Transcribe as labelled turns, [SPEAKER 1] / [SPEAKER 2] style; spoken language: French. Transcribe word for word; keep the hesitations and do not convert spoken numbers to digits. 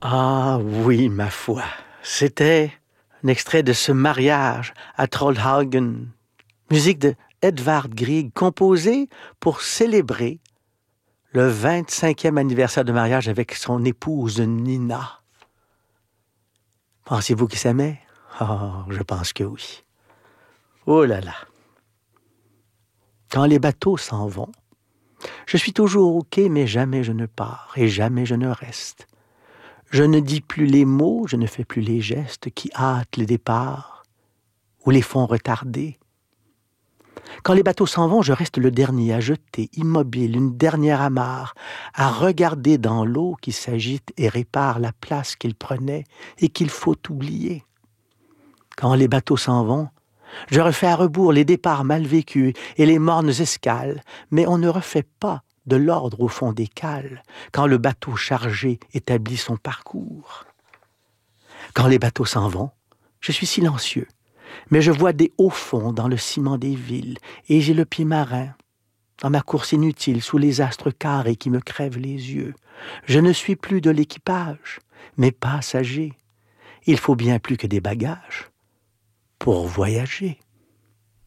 [SPEAKER 1] Ah oui, ma foi. C'était un extrait de ce mariage à Trollhaugen. Musique de Edvard Grieg, composée pour célébrer le vingt-cinquième anniversaire de mariage avec son épouse Nina. Pensez-vous qu'ils s'aimaient? Ah, je pense que oui. Oh là là. Quand les bateaux s'en vont, je suis toujours au quai, mais jamais je ne pars et jamais je ne reste. Je ne dis plus les mots, je ne fais plus les gestes qui hâtent le départ ou les font retarder. Quand les bateaux s'en vont, je reste le dernier à jeter, immobile, une dernière amarre, à regarder dans l'eau qui s'agite et répare la place qu'il prenait et qu'il faut oublier. Quand les bateaux s'en vont, je refais à rebours les départs mal vécus et les mornes escales, mais on ne refait pas de l'ordre au fond des cales quand le bateau chargé établit son parcours. Quand les bateaux s'en vont, je suis silencieux, mais je vois des hauts fonds dans le ciment des villes et j'ai le pied marin dans ma course inutile sous les astres carrés qui me crèvent les yeux. Je ne suis plus de l'équipage, mais passager. Il faut bien plus que des bagages pour voyager.